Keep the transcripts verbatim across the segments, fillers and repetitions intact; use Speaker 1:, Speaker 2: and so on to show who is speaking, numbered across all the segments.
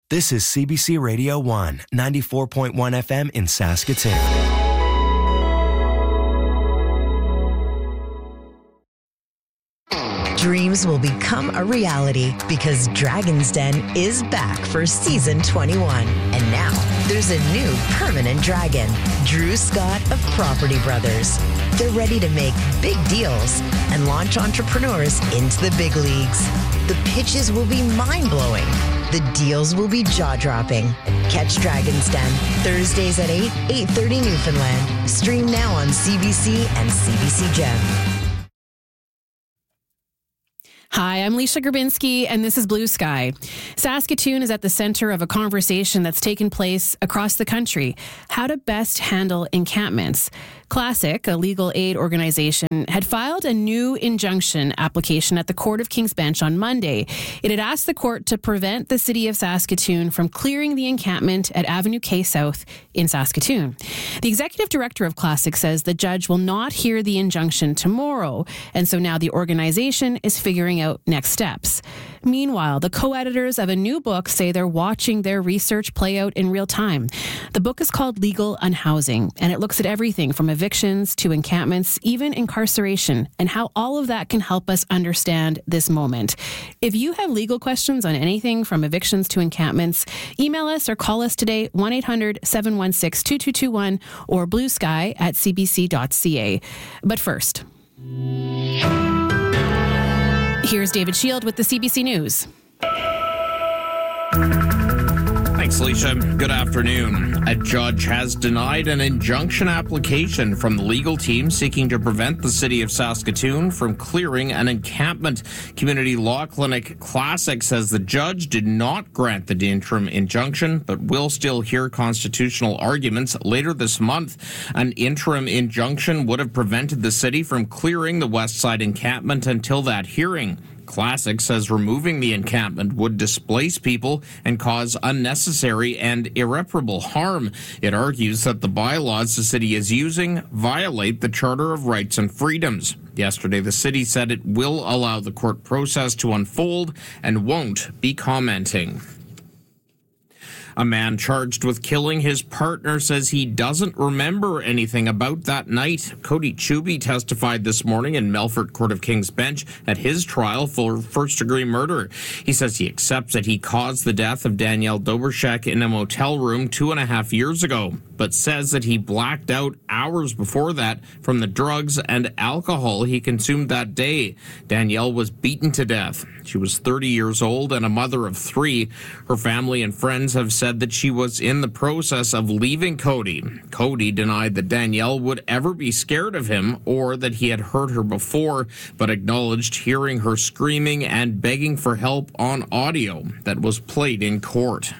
Speaker 1: This is C B C Radio one, ninety-four point one F M in Saskatoon.
Speaker 2: Dreams will become a reality because Dragon's Den is back for season twenty-one. And now there's a new permanent dragon, Drew Scott of Property Brothers. They're ready to make big deals and launch entrepreneurs into the big leagues. The pitches will be mind-blowing. The deals will be jaw-dropping. Catch Dragon's Den Thursdays at eight, eight thirty Newfoundland. Stream now on C B C and C B C Gem.
Speaker 3: Hi, I'm Leisha Grabinski, and this is Blue Sky. Saskatoon is at the center of a conversation that's taken place across the country. How to best handle encampments. Classic, a legal aid organization, had filed a new injunction application at the Court of King's Bench on Monday. It had asked the court to prevent the city of Saskatoon from clearing the encampment at Avenue K South in Saskatoon. The executive director of Classic says the judge will not hear the injunction tomorrow, and so now the organization is figuring out next steps. Meanwhile, the co-editors of a new book say they're watching their research play out in real time. The book is called Legal Unhousing, and it looks at everything from evictions to encampments, even incarceration, and how all of that can help us understand this moment. If you have legal questions on anything from evictions to encampments, email us or call us today, one eight hundred seven one six two two two one or blue sky at c b c dot c a. But first, here's David Shield with the C B C News.
Speaker 4: Thanks, Alicia. Good afternoon. A judge has denied an injunction application from the legal team seeking to prevent the city of Saskatoon from clearing an encampment. Community Law Clinic Classic says the judge did not grant the interim injunction, but will still hear constitutional arguments later this month. An interim injunction would have prevented the city from clearing the West Side encampment until that hearing. Classic says removing the encampment would displace people and cause unnecessary and irreparable harm. It argues that the bylaws the city is using violate the Charter of Rights and Freedoms. Yesterday, the city said it will allow the court process to unfold and won't be commenting. A man charged with killing his partner says he doesn't remember anything about that night. Cody Chuby testified this morning in Melfort Court of King's Bench at his trial for first-degree murder. He says he accepts that he caused the death of Danielle Dobrschek in a motel room two and a half years ago, but says that he blacked out hours before that from the drugs and alcohol he consumed that day. Danielle was beaten to death. She was thirty years old and a mother of three. Her family and friends have said that she was in the process of leaving Cody. Cody denied that Danielle would ever be scared of him or that he had hurt her before, but acknowledged hearing her screaming and begging for help on audio that was played in court.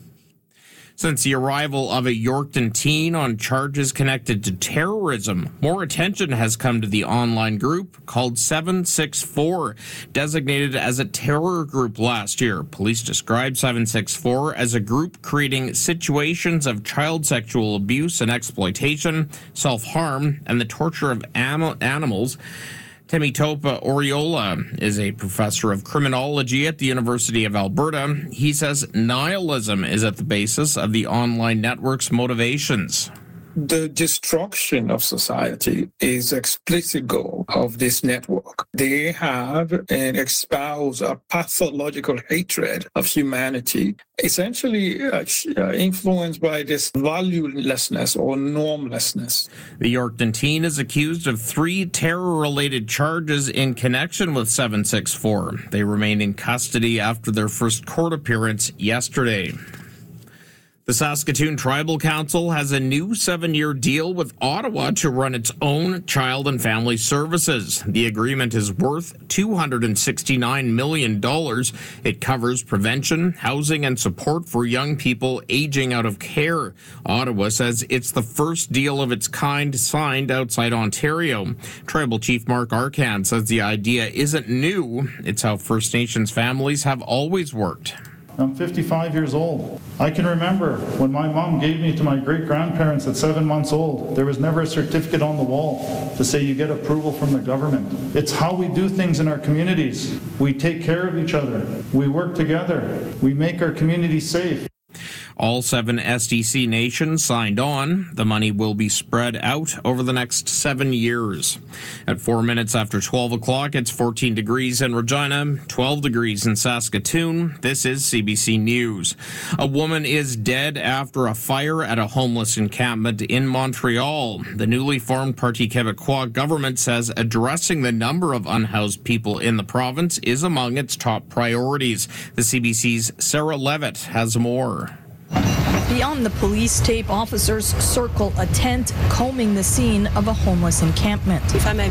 Speaker 4: Since the arrival of a Yorkton teen on charges connected to terrorism, more attention has come to the online group called seven six four. Designated as a terror group last year, police described seven six four as a group creating situations of child sexual abuse and exploitation, self-harm, and the torture of am- animals. Temitope Oriola is a professor of criminology at the University of Alberta. He says nihilism is at the basis of the online network's motivations.
Speaker 5: The destruction of society is explicit goal of this network. They have and espouse a pathological hatred of humanity, essentially uh, influenced by this valuelessness or normlessness.
Speaker 4: The Yorkton teen is accused of three terror-related charges in connection with seven six four. They remain in custody after their first court appearance yesterday. The Saskatoon Tribal Council has a new seven-year deal with Ottawa to run its own child and family services. The agreement is worth two hundred sixty-nine million dollars. It covers prevention, housing, and support for young people aging out of care. Ottawa says it's the first deal of its kind signed outside Ontario. Tribal Chief Mark Arcan says the idea isn't new. It's how First Nations families have always worked.
Speaker 6: I'm fifty-five years old. I can remember when my mom gave me to my great-grandparents at seven months old, there was never a certificate on the wall to say you get approval from the government. It's how we do things in our communities. We take care of each other. We work together. We make our communities safe.
Speaker 4: All seven S D C nations signed on. The money will be spread out over the next seven years. At four minutes after twelve o'clock, it's fourteen degrees in Regina, twelve degrees in Saskatoon. This is C B C News. A woman is dead after a fire at a homeless encampment in Montreal. The newly formed Parti Québécois government says addressing the number of unhoused people in the province is among its top priorities. The C B C's Sarah Levitt has more.
Speaker 7: Beyond the police tape, officers circle a tent, combing the scene of a homeless encampment.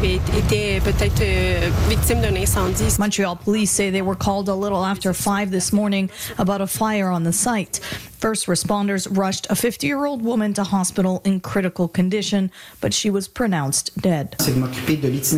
Speaker 7: Montreal police say they were called a little after five this morning about a fire on the site. First responders rushed a fifty-year-old woman to hospital in critical condition, but she was pronounced dead.